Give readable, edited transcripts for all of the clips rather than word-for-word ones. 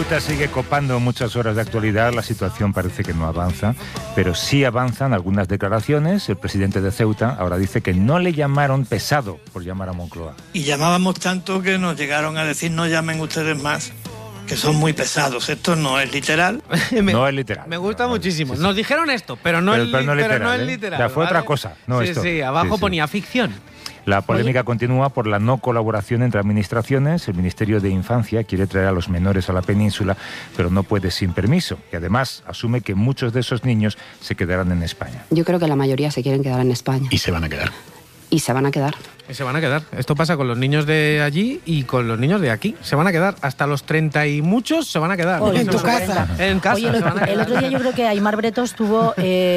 Ceuta sigue copando muchas horas de actualidad. La situación parece que no avanza, pero sí avanzan algunas declaraciones. El presidente de Ceuta ahora dice que no le llamaron pesado por llamar a Moncloa. Y llamábamos tanto que nos llegaron a decir no llamen ustedes más, que son muy pesados. Esto no es literal. No es literal. Me gusta muchísimo. Nos dijeron esto, pero no es literal. O sea, fue otra cosa. No sí, esto. sí, abajo ponía ficción. La polémica continúa por la no colaboración entre administraciones. El Ministerio de Infancia quiere traer a los menores a la península, pero no puede sin permiso. Y además asume que muchos de esos niños se quedarán en España. Yo creo que la mayoría se quieren quedar en España. Y se van a quedar. Y se van a quedar. Y se van a quedar. Esto pasa con los niños de allí y con los niños de aquí. Se van a quedar. Hasta los 30 y muchos se van a quedar. En tu casa. En casa. Oye, el otro día yo creo que Aimar Bretos tuvo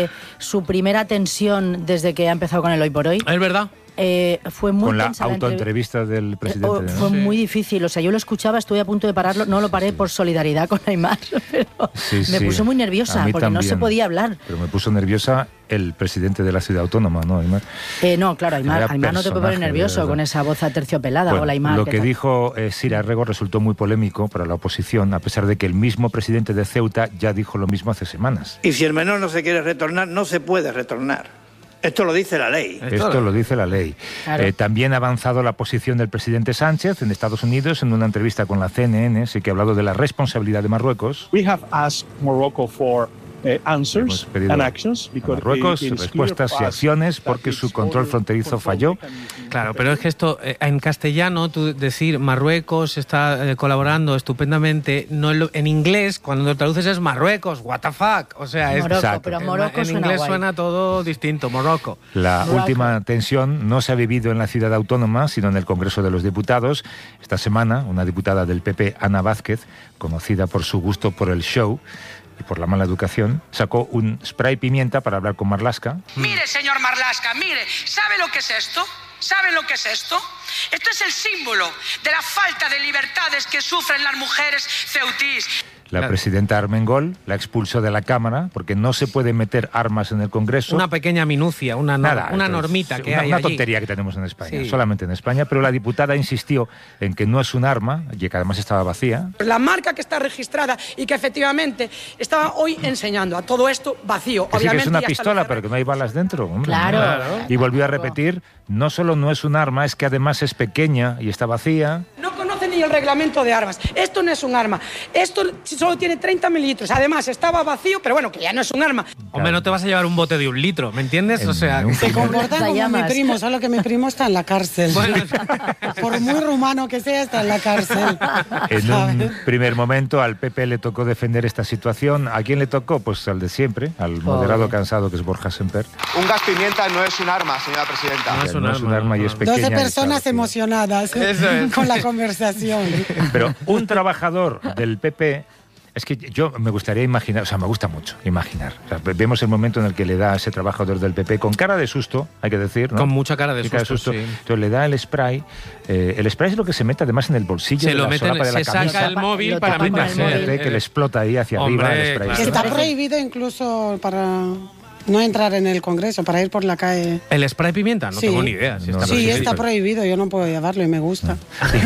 su primera tensión desde que ha empezado con el Hoy por Hoy. Es verdad. Fue muy con la tensa autoentrevista del presidente. ¿No? Fue muy difícil, o sea, yo lo escuchaba, estuve a punto de pararlo, no lo paré por solidaridad con Aimar, pero me puso muy nerviosa porque también. No se podía hablar. Pero me puso nerviosa el presidente de la ciudad autónoma, ¿no, Aimar? No, claro, Aimar no te puede poner nervioso con esa voz aterciopelada. Bueno, Hola, Aimar. Lo que dijo Sira Rego resultó muy polémico para la oposición, a pesar de que el mismo presidente de Ceuta ya dijo lo mismo hace semanas. Y si el menor no se quiere retornar, no se puede retornar. Esto lo dice la ley. Esto lo dice la ley. Claro. También ha avanzado la posición del presidente Sánchez en Estados Unidos en una entrevista con la CNN, sí que ha hablado de la responsabilidad de Marruecos. We have asked Morocco for answers and actions because Marruecos respuestas y acciones porque su control fronterizo falló. Claro, pero es que esto en castellano tú decir Marruecos está colaborando estupendamente, no en inglés cuando lo traduces es Marruecos, what the fuck, o sea, Morocco, pero Morocco en inglés guay. Suena todo distinto, Morocco. La última tensión no se ha vivido en la ciudad autónoma, sino en el Congreso de los Diputados. Esta semana, una diputada del PP, Ana Vázquez, conocida por su gusto por el show y por la mala educación, sacó un spray pimienta para hablar con Marlaska. Mire, señor Marlaska, mire, ¿sabe lo que es esto? ¿Sabe lo que es esto? Esto es el símbolo de la falta de libertades que sufren las mujeres ceutís. La presidenta Armengol la expulsó de la Cámara porque no se puede meter armas en el Congreso. Una pequeña minucia, una normita que hay una allí. tontería que tenemos en España, sí. Solamente en España, pero la diputada insistió en que no es un arma y que además estaba vacía. La marca que está registrada y que efectivamente estaba hoy enseñando a todo esto vacío. Que sí que es una pistola, pero que no hay balas dentro. Hombre, claro. Y volvió a repetir, no solo no es un arma, es que además es pequeña y está vacía. No conoce ni el reglamento de armas. Esto no es un arma. Esto solo tiene 30 mililitros. Además, estaba vacío, pero bueno, que ya no es un arma. Hombre, no te vas a llevar un bote de 1 litro, ¿me entiendes? O sea, se comporta como mi primo, solo que mi primo está en la cárcel. Bueno. Por muy rumano que sea, está en la cárcel. En un primer momento al PP le tocó defender esta situación. ¿A quién le tocó? Pues al de siempre, al moderado cansado que es Borja Semper. Un gas pimienta no es un arma, señora presidenta. No es un arma y es pequeña. 12 personas emocionadas con la conversación. Pero un trabajador del PP... Es que yo me gustaría imaginar, o sea, me gusta mucho imaginar. O sea, vemos el momento en el que le da a ese trabajador del PP con cara de susto, hay que decir, ¿no? Con mucha cara de susto, sí. Entonces le da el spray. El spray es lo que se mete además en el bolsillo de la solapa de la camisa. Se saca el móvil para meterse. Que le explota ahí hacia arriba el spray. Claro. Está prohibido incluso para... no entrar en el Congreso, para ir por la calle. ¿El spray pimienta? No tengo ni idea. Si está prohibido, yo no puedo llevarlo y me gusta.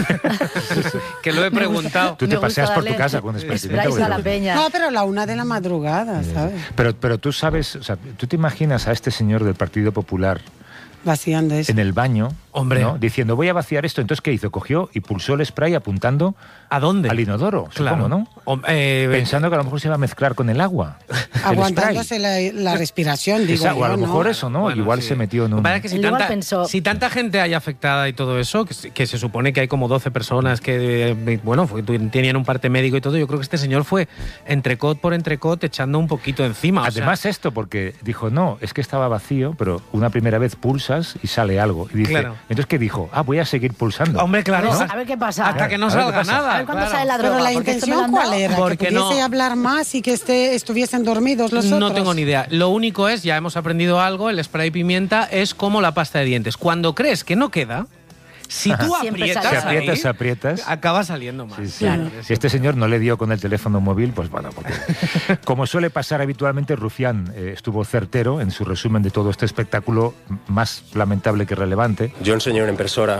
Que lo he preguntado. Tú te paseas por tu casa con spray pimienta. La peña. No, pero a la 1 de la madrugada, ¿sabes? Pero tú sabes, o sea, tú te imaginas a este señor del Partido Popular vaciando eso en el baño, hombre, ¿no? Diciendo voy a vaciar esto. Entonces, ¿qué hizo? Cogió y pulsó el spray apuntando ¿a dónde? Al inodoro, claro. Supongo, ¿no? Pensando que a lo mejor se iba a mezclar con el agua. Aguantándose la respiración, digo. O a lo mejor eso, ¿no? Bueno, igual se metió en un... Para que si tanta gente hay afectada y todo eso, que se supone que hay como 12 personas que, bueno, tenían un parte médico y todo, yo creo que este señor fue entrecot por entrecot echando un poquito encima. Además esto, porque dijo, no, es que estaba vacío, pero una primera vez pulsas y sale algo. Y dice, claro. Entonces, ¿qué dijo? Voy a seguir pulsando. Hombre, claro. ¿No? A ver qué pasa. Hasta que no salga nada. A ver cuándo sale la droga. Pero la intención, ¿cuál era? Porque ¿Que pudiese hablar más y que estuviesen dormidos los otros? No tengo ni idea. Lo único es, ya hemos aprendido algo, el spray pimienta es como la pasta de dientes. Cuando crees que no queda, si tú aprietas, acaba saliendo más. Sí. Claro. Si este señor no le dio con el teléfono móvil, pues bueno, porque como suele pasar habitualmente, Rufián estuvo certero en su resumen de todo este espectáculo más lamentable que relevante. Yo enseñé una impresora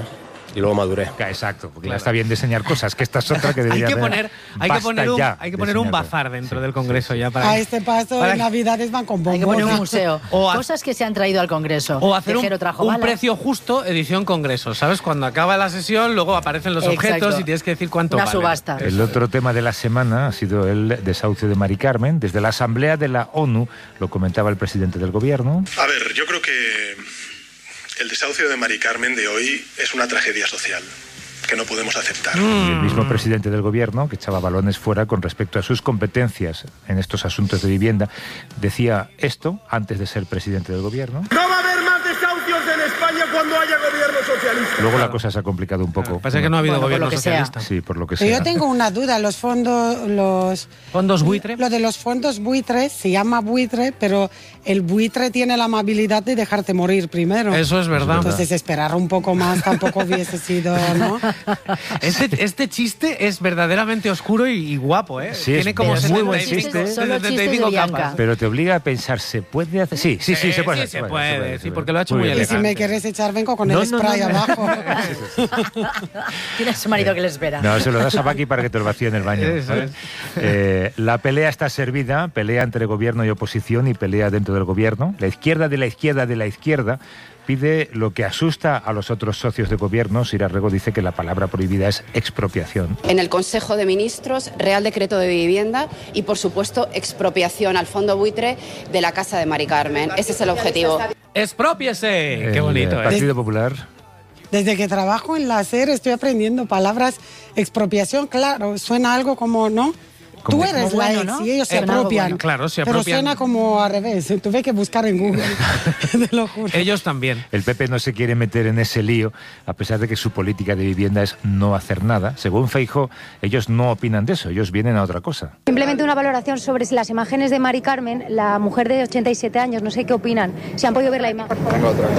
y luego maduré. Exacto, porque ya está bien diseñar cosas, que esta es otra que debería hay que poner un bazar dentro del Congreso ya para... A este paso, en Navidades van con bombos. Hay que poner un museo. Cosas que se han traído al Congreso. O hacer un precio justo, edición Congreso, ¿sabes? Cuando acaba la sesión, luego aparecen los objetos y tienes que decir cuánto vale. Una subasta. El otro tema de la semana ha sido el desahucio de Mari Carmen. Desde la Asamblea de la ONU, lo comentaba el presidente del Gobierno. A ver, yo creo que el desahucio de Mari Carmen de hoy es una tragedia social que no podemos aceptar. Y el mismo presidente del Gobierno, que echaba balones fuera con respecto a sus competencias en estos asuntos de vivienda, decía esto antes de ser presidente del Gobierno. No va a haber más desahucios en España cuando haya gobierno socialista. Luego la cosa se ha complicado un poco. Pasa que no ha habido gobierno socialista. Sí, por lo que sea. sea. Yo tengo una duda, los ¿Fondos buitre? Lo de los fondos buitres se llama buitre, pero el buitre tiene la amabilidad de dejarte morir primero. Eso es verdad. Entonces esperar un poco más tampoco hubiese sido, ¿no? Este chiste es verdaderamente oscuro y guapo, ¿eh? Sí, tiene como muy buen chiste. Solo chistes de Bianca. Pero te obliga a pensar, ¿se puede hacer? Sí, se puede. Sí, se puede, porque lo ha hecho muy elegante. Y si me quieres echar, vengo con el spray abajo. Tienes a su marido que le espera. No, se lo das a Paqui para que te lo vacíe en el baño. La pelea está servida, pelea entre gobierno y oposición y pelea dentro del gobierno. La izquierda de la izquierda de la izquierda pide lo que asusta a los otros socios de gobierno. Sira Rego dice que la palabra prohibida es expropiación. En el Consejo de Ministros, Real Decreto de Vivienda y, por supuesto, expropiación al fondo buitre de la casa de Mari Carmen. Ese es el objetivo. ¡Exprópiese! ¡Qué bonito! El Partido Popular. Desde que trabajo en la SER estoy aprendiendo palabras. Expropiación, claro, suena algo como, ¿no? Tú eres la ex, ¿no? Y ellos se apropian. Bueno. Claro, se apropian. Pero suena como al revés. Tuve que buscar en Google. Te lo juro. Ellos también. El PP no se quiere meter en ese lío, a pesar de que su política de vivienda es no hacer nada. Según Feijóo, ellos no opinan de eso, ellos vienen a otra cosa. Simplemente una valoración sobre las imágenes de Mari Carmen, la mujer de 87 años, no sé qué opinan. Si han podido ver la imagen. Venga, otra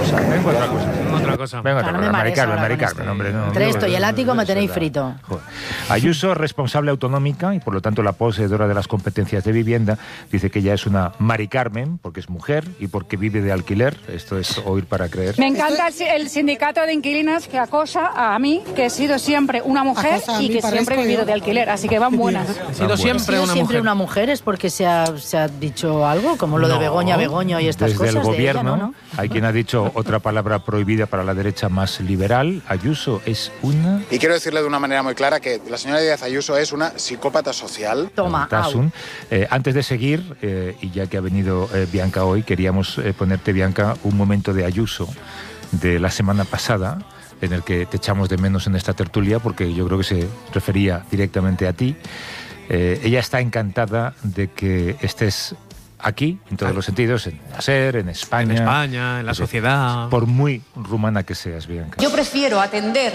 cosa. Mari Carmen, hombre. No, entre esto y el ático me tenéis frito. Joder. Ayuso, responsable autonómica y por lo tanto la poseedora de las competencias de vivienda, dice que ella es una Mari Carmen porque es mujer y porque vive de alquiler. Esto es oír para creer. Me encanta el sindicato de inquilinas que acosa a mí, que he sido siempre una mujer y que siempre he vivido de alquiler, así que van buenas. He sido siempre una mujer. ¿Es porque se ha dicho algo? Como lo de Begoña y estas cosas. Desde el gobierno de ella, ¿no? Hay quien ha dicho otra palabra prohibida para la derecha más liberal. Ayuso es una... Y quiero decirle de una manera muy clara que la señora Díaz Ayuso es una psicópata social. Toma. Antes de seguir, y ya que ha venido Bianca hoy, queríamos ponerte, Bianca, un momento de Ayuso de la semana pasada, en el que te echamos de menos en esta tertulia, porque yo creo que se refería directamente a ti. Ella está encantada de que estés aquí, en todos los sentidos, en la SER, en España. En la sociedad. Por muy rumana que seas, Bianca. Yo prefiero atender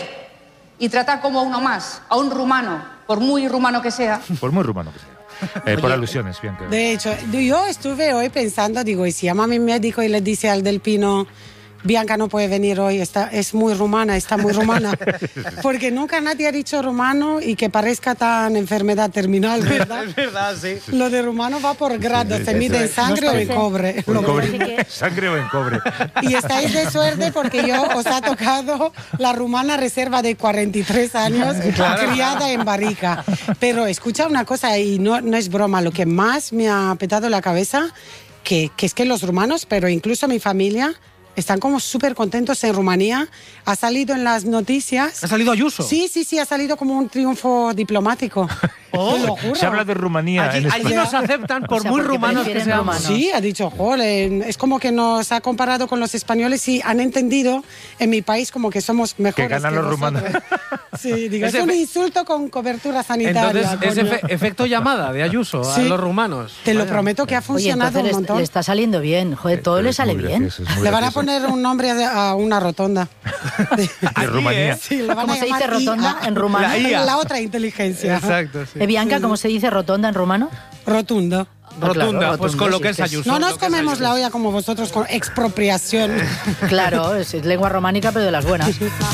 y tratar como a uno más, a un rumano, por muy rumano que sea. Por muy rumano que sea. Por alusiones, Bianca. De hecho, yo estuve hoy pensando, digo, y si llama a mi médico y le dice al del Pino, Bianca no puede venir hoy, es muy rumana, está muy rumana. Porque nunca nadie ha dicho rumano y que parezca tan enfermedad terminal, ¿verdad? Es verdad, sí. Lo de rumano va por grado, se mide en sangre o en cobre. Sangre o en cobre. Y estáis de suerte porque yo os ha tocado la rumana reserva de 43 años, criada en barrica. Pero escucha una cosa, y no es broma, lo que más me ha petado la cabeza, que es que los rumanos, pero incluso mi familia, están como súper contentos en Rumanía. Ha salido en las noticias. ¿Ha salido Ayuso? Sí, ha salido como un triunfo diplomático. Te lo juro. Se habla de Rumanía. Allí nos aceptan por muy rumanos que seamos. Sí, ha dicho, joder, es como que nos ha comparado con los españoles y han entendido en mi país como que somos mejores que ganan los rumanos. Sí, digo, es un insulto con cobertura sanitaria. Entonces, es efecto llamada de Ayuso a los rumanos. Te lo prometo que ha funcionado un montón. Le está saliendo bien, joder, todo le sale bien. Le van a poner un nombre a una rotonda. De Rumanía. Sí, le van ¿Cómo a se dice rotonda en rumano? La otra inteligencia. Exacto, sí. Bianca, ¿cómo se dice rotonda en rumano? Rotundo. Rotunda, pues con lo que es Ayuso. No nos comemos la olla como vosotros con expropiación. Claro, es lengua románica, pero de las buenas.